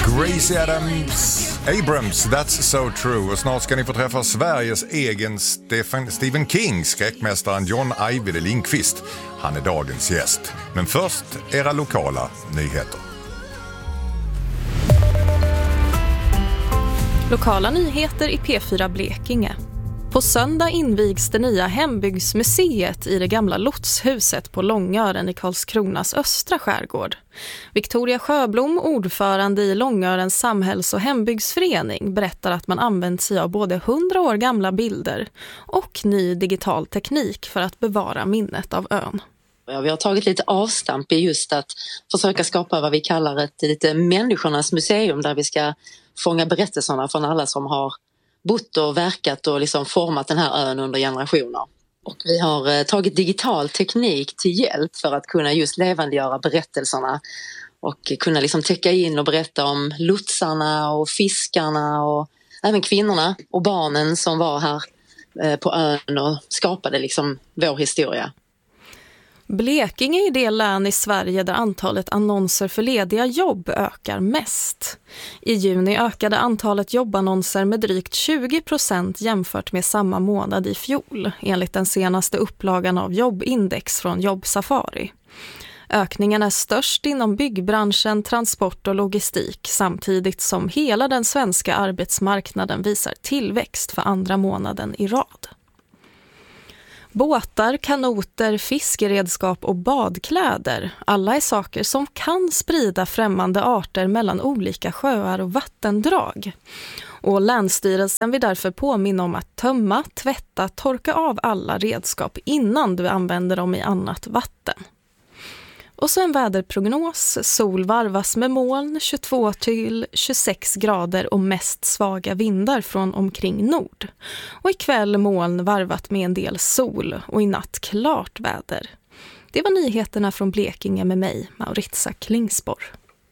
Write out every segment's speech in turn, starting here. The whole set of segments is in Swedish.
Gracie Abrams, That's So True. Och snart ska ni få träffa Sveriges egen Stephen King, skräckmästaren John Ajvide Lindqvist. Han är dagens gäst. Men först era lokala nyheter. Lokala nyheter i P4 Blekinge. På söndag invigs det nya hembygdsmuseet i det gamla lotshuset på Långören i Karlskronas östra skärgård. Victoria Sjöblom, ordförande i Långörens samhälls- och hembygdsförening, berättar att man använt sig av både 100 år gamla bilder och ny digital teknik för att bevara minnet av ön. Ja, vi har tagit lite avstamp i just att försöka skapa vad vi kallar ett lite människornas museum, där vi ska fånga berättelserna från alla som har bott och verkat och liksom format den här ön under generationer. Och vi har tagit digital teknik till hjälp för att kunna just levandegöra berättelserna och kunna liksom täcka in och berätta om lotsarna och fiskarna och även kvinnorna och barnen som var här på ön och skapade liksom vår historia. Blekinge är det län i Sverige där antalet annonser för lediga jobb ökar mest. I juni ökade antalet jobbannonser med drygt 20% jämfört med samma månad i fjol, enligt den senaste upplagan av Jobbindex från Jobbsafari. Ökningen är störst inom byggbranschen, transport och logistik, samtidigt som hela den svenska arbetsmarknaden visar tillväxt för andra månaden i rad. Båtar, kanoter, fiskeredskap och badkläder, alla är saker som kan sprida främmande arter mellan olika sjöar och vattendrag. Och Länsstyrelsen vill därför påminna om att tömma, tvätta, torka av alla redskap innan du använder dem i annat vatten. Och så en väderprognos. Sol varvas med moln, 22 till 26 grader och mest svaga vindar från omkring nord. Och ikväll moln varvat med en del sol och i natt klart väder. Det var nyheterna från Blekinge med mig, Maritza Klingsborg.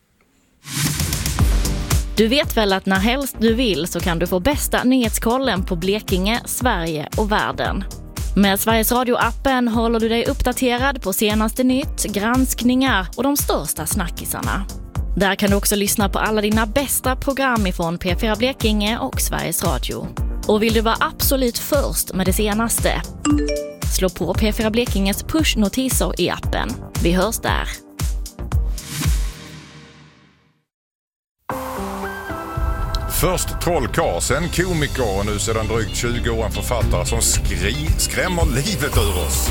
Du vet väl att när helst du vill så kan du få bästa nyhetskollen på Blekinge, Sverige och världen. Med Sveriges Radio-appen håller du dig uppdaterad på senaste nytt, granskningar och de största snackisarna. Där kan du också lyssna på alla dina bästa program ifrån P4 Blekinge och Sveriges Radio. Och vill du vara absolut först med det senaste? Slå på P4 Blekinges push-notiser i appen. Vi hörs där. Först trollkarl, sen komiker och nu sedan drygt 20 år en författare som skrämmer livet ur oss.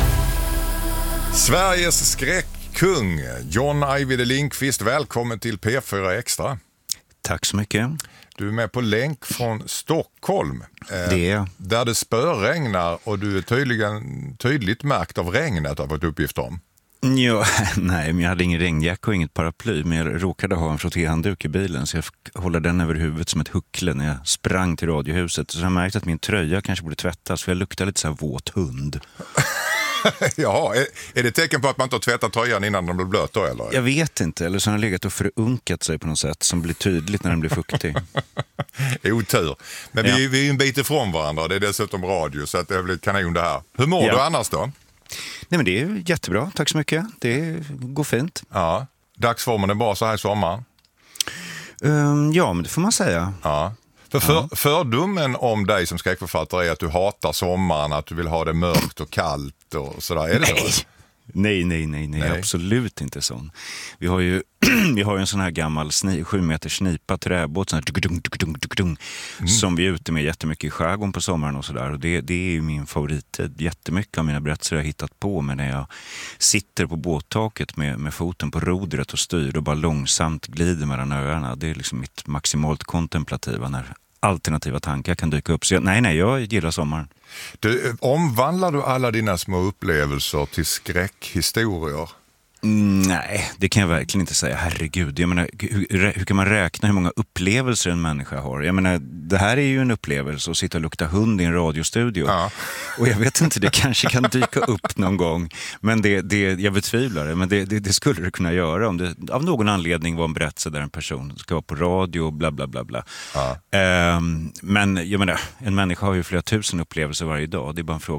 Sveriges skräckkung, John Ajvide Lindqvist, välkommen till P4 Extra. Tack så mycket. Du är med på länk från Stockholm. Det är. Där det spöregnar och du är tydligt märkt av regnet, har fått uppgift om. Ja, nej, men jag hade ingen regnjacka och inget paraply, men jag råkade ha en frottéhandduk i bilen så jag fick hålla den över huvudet som ett huckle när jag sprang till radiohuset. Så jag märkte att min tröja kanske borde tvättas för jag luktade lite så här våt hund. Ja, är det tecken på att man inte har tvättat tröjan innan den blir blöt då, eller? Jag vet inte, eller så har den legat och förunkat sig på något sätt som blir tydligt när den blir fuktig. Otur. Men vi är ju en bit ifrån varandra, det är dessutom radio så att det blir kanon det här. Hur mår du annars då? Nej, men det är jättebra, tack så mycket. Det går fint. Ja, dagsformen är bra så här i sommaren. Ja, men det får man säga. Ja. Fördomen om dig som skräckförfattare är att du hatar sommaren, att du vill ha det mörkt och kallt och sådär. Är det så? Nej, absolut inte sån. Vi har ju en sån här gammal 7 meter snipa träbåt sån här som vi är ute med jättemycket i skärgården på sommaren och sådär. Och det är ju min favorittid. Jättemycket av mina berättelser jag har hittat på med när jag sitter på båttaket med foten på rodret och styr och bara långsamt glider mellan öarna. Det är liksom mitt maximalt kontemplativa när alternativa tankar kan dyka upp. Så jag gillar sommaren. Omvandlar du alla dina små upplevelser till skräckhistorier? Nej, det kan jag verkligen inte säga. Herregud, jag menar, hur kan man räkna hur många upplevelser en människa har? Jag menar, det här är ju en upplevelse att sitta och lukta hund i en radiostudio. Ja. Och jag vet inte, det kanske kan dyka upp någon gång. Men jag betvivlar det. Men det skulle det kunna göra om det av någon anledning var en berättelse där en person ska vara på radio och bla bla bla bla. Ja. Men jag menar, en människa har ju flera tusen upplevelser varje dag. Det är bara en fråga om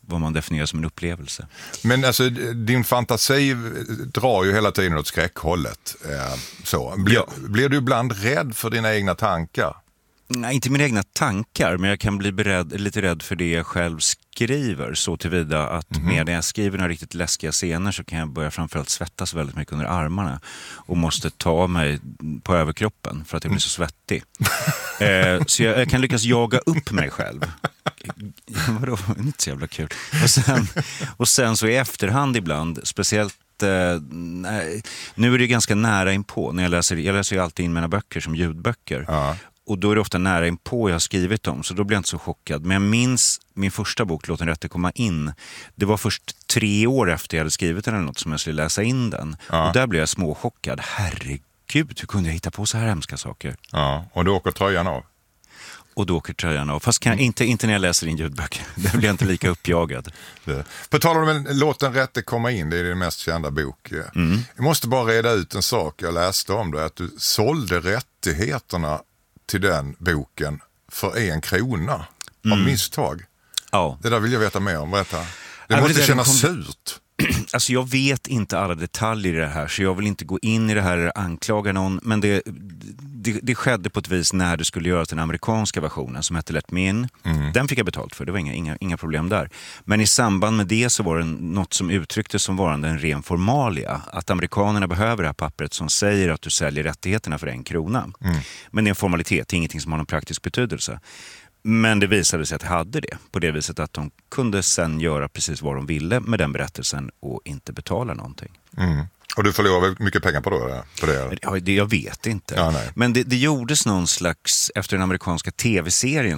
vad man definierar som en upplevelse. Men alltså, din fantasi drar ju hela tiden åt skräckhållet. Blir du ibland rädd för dina egna tankar? Nej, inte mina egna tankar, men jag kan bli lite rädd för det jag själv skriver, så tillvida att när jag skriver några riktigt läskiga scener så kan jag börja framförallt svettas väldigt mycket under armarna och måste ta mig på överkroppen för att jag blir så svettig. Så jag kan lyckas jaga upp mig själv. Vadå? Det är inte så jävla kul. Och sen så i efterhand ibland, speciellt nu är det ganska nära inpå när jag läser ju alltid in mina böcker som ljudböcker. Ja. Och då är det ofta nära inpå jag har skrivit dem, så då blir jag inte så chockad. Men jag minns min första bok, Låt den rätte komma in. Det var först 3 år efter jag hade skrivit den eller något som jag skulle läsa in den. Ja. Och där blev jag småchockad. Herregud, hur kunde jag hitta på så här hemska saker? Ja, och då åker tröjan av. Och då åker tröjan av. Fast inte när jag läser in ljudböcker. Där blir jag inte lika uppjagad. På tal om Låt den rätte komma in, det är din mest kända bok. Jag måste bara reda ut en sak jag läste om det. Att du sålde rättigheterna till den boken för 1 krona av misstag. Ja. Det där vill jag veta mer om. Berätta. Det måste kännas surt. Alltså jag vet inte alla detaljer i det här, så jag vill inte gå in i det här eller anklaga någon, men det skedde på ett vis när det skulle göras den amerikanska versionen som hette Let Me In. Den fick jag betalt för, det var inga problem där. Men i samband med det så var det något som uttrycktes som varande en ren formalia, att amerikanerna behöver det här pappret som säger att du säljer rättigheterna för 1 krona. Men det är en formalitet, ingenting som har någon praktisk betydelse. Men det visade sig att jag hade det, på det viset att de kunde sen göra precis vad de ville med den berättelsen och inte betala någonting. Och du förlorade mycket pengar på det? Ja, jag vet inte. Ja, men det gjordes någon slags, efter den amerikanska tv-serien